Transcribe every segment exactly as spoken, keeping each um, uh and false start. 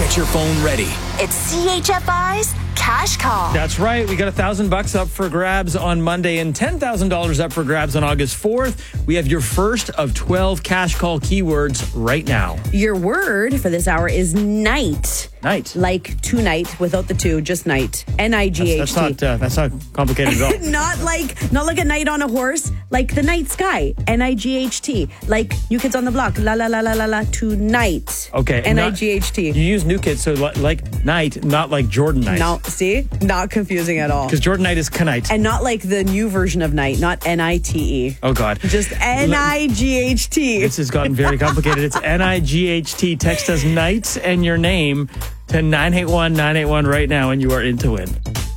Get your phone ready. It's C H F I's Cash Call. That's right. We got a thousand bucks up for grabs on Monday and ten thousand dollars up for grabs on August fourth. We have your first of twelve Cash Call keywords right now. Your word for this hour is night. Night. Like tonight without the two, just night. N I G H T. That's, that's not uh, that's not complicated at all. Not like not like a knight on a horse, like the night sky. N I G H T. Like New Kids on the Block. La la la la la la tonight. Okay. N I G H T. You use New Kids, so li- like night, not like Jordan Knight. No, see? Not confusing at all. Because Jordan Knight is Knight. And not like the new version of night, not N I T E. Oh, God. Just N I G H T. This has gotten very complicated. It's N I G H T. Text us nights and your name to nine eight one nine eight one right now, and you are in to win.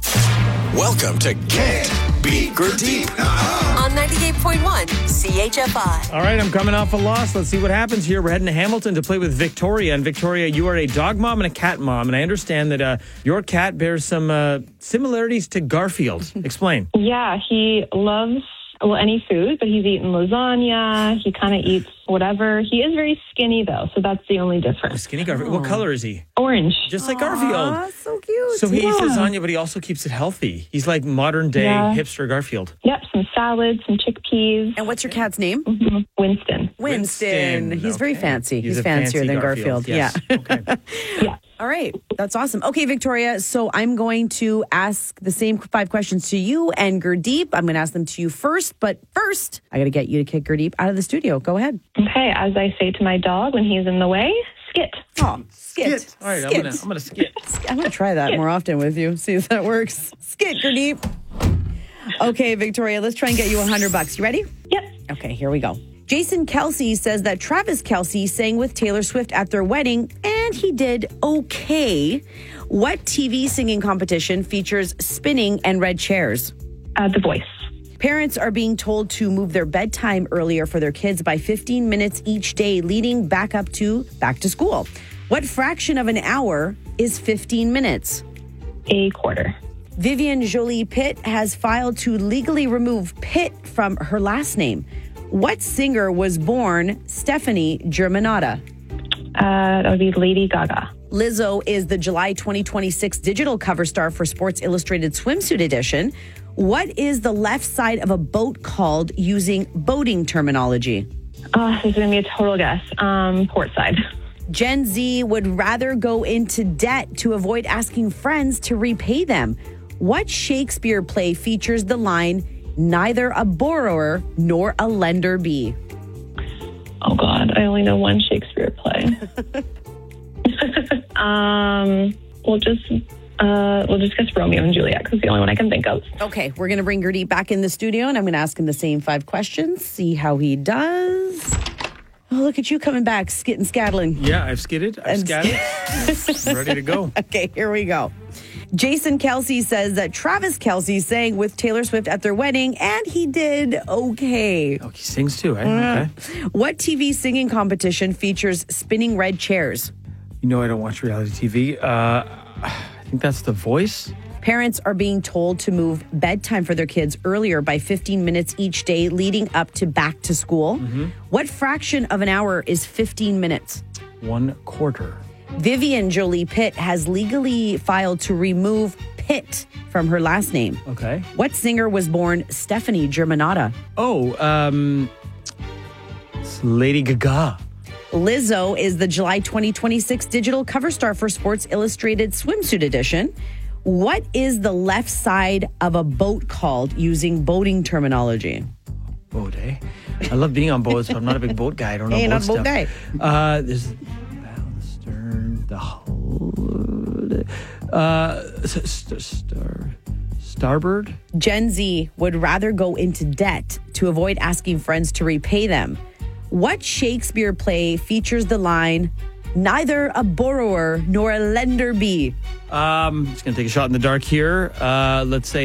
Welcome to Can't Beat Gurdeep. On ninety-eight point one C H F I. All right, I'm coming off a loss. Let's see what happens here. We're heading to Hamilton to play with Victoria. And Victoria, you are a dog mom and a cat mom. And I understand that uh, your cat bears some uh, similarities to Garfield. Explain. Yeah, he loves, well, any food, but he's eaten lasagna. He kind of eats whatever. He is very skinny, though, so that's the only difference. Skinny Garfield. What color is he? Orange. Just like Garfield. Aw, so cute. So he Yeah. eats lasagna, but he also keeps it healthy. He's like modern day Yeah. hipster Garfield. Yep, some salad, some chickpeas. And what's your cat's name? Mhm. Winston. Winston. Winston. He's very Okay. fancy. He's, He's a fancier fancy than Garfield. Garfield. Yes. Yeah. Okay. Yeah. All right. That's awesome. Okay, Victoria. So I'm going to ask the same five questions to you and Gurdeep. I'm going to ask them to you first. But first, I got to get you to kick Gurdeep out of the studio. Go ahead. Okay, as I say to my dog when he's in the way, skit. Oh, skit. All right, skit. I'm gonna I'm gonna skit. I'm going to try that more often with you. See if that works. Skit, Gurdeep. Okay, Victoria, let's try and get you a hundred bucks. You ready? Yep. Okay, here we go. Jason Kelce says that Travis Kelce sang with Taylor Swift at their wedding, and he did okay. What T V singing competition features spinning and red chairs? Uh, the Voice. Parents are being told to move their bedtime earlier for their kids by fifteen minutes each day, leading back up to back to school. What fraction of an hour is fifteen minutes? A quarter. Vivian Jolie Pitt has filed to legally remove Pitt from her last name. What singer was born Stephanie Germanotta? Uh, that would be Lady Gaga. Lizzo is the July twenty twenty-six digital cover star for Sports Illustrated Swimsuit Edition. What is the left side of a boat called using boating terminology? Oh, this is going to be a total guess. Um, port side. Gen Z would rather go into debt to avoid asking friends to repay them. What Shakespeare play features the line, "Neither a borrower nor a lender be"? Oh, God. I only know one Shakespeare play. um, we'll just... Uh, we'll just guess Romeo and Juliet because it's the only one I can think of. Okay, we're going to bring Gurdeep back in the studio, and I'm going to ask him the same five questions, see how he does. Oh, look at you coming back, skitting, scattling. Yeah, I've skidded. I've And- scattered. I'm ready to go. Okay, here we go. Jason Kelce says that Travis Kelce sang with Taylor Swift at their wedding, and he did okay. Oh, he sings too, eh? Okay. What T V singing competition features spinning red chairs? You know I don't watch reality T V. Uh, I think that's The Voice. Parents are being told to move bedtime for their kids earlier by fifteen minutes each day leading up to back to school. Mm-hmm. What fraction of an hour is fifteen minutes? One quarter. Vivian Jolie Pitt has legally filed to remove Pitt from her last name. Okay. What singer was born Stephanie Germanotta? Oh, um, it's Lady Gaga. Lizzo is the July twenty twenty-six digital cover star for Sports Illustrated Swimsuit Edition. What is the left side of a boat called using boating terminology? Boat, eh? I love being on boats, but I'm not a big boat guy. I don't know Hey, boat not a boat stuff. guy. Uh, there's the bow, the stern, the hull, uh, s- st- star, starboard. Gen Z would rather go into debt to avoid asking friends to repay them. What Shakespeare play features the line, "Neither a borrower nor a lender be"? Um, just gonna take a shot in the dark here. Uh, let's say